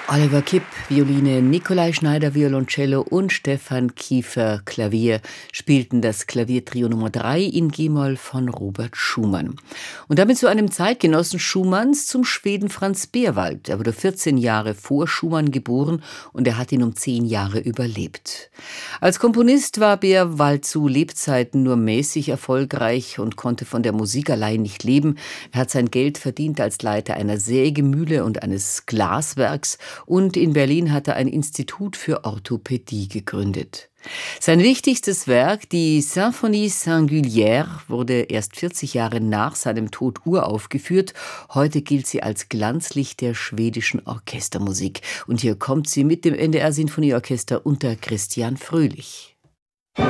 Oliver Kipp, Violine, Nikolai Schneider, Violoncello und Stefan Kiefer, Klavier, spielten das Klaviertrio Nummer 3 in G-Moll von Robert Schumann. Und damit zu einem Zeitgenossen Schumanns, zum Schweden Franz Beerwald. Er wurde 14 Jahre vor Schumann geboren und er hat ihn um 10 Jahre überlebt. Als Komponist war Beerwald zu Lebzeiten nur mäßig erfolgreich und konnte von der Musik allein nicht leben. Er hat sein Geld verdient als Leiter einer Sägemühle und eines Glaswerks, und in Berlin hat er ein Institut für Orthopädie gegründet. Sein wichtigstes Werk, die Symphonie Singulière, wurde erst 40 Jahre nach seinem Tod uraufgeführt. Heute gilt sie als Glanzlicht der schwedischen Orchestermusik. Und hier kommt sie mit dem NDR Sinfonieorchester unter Christian Fröhlich.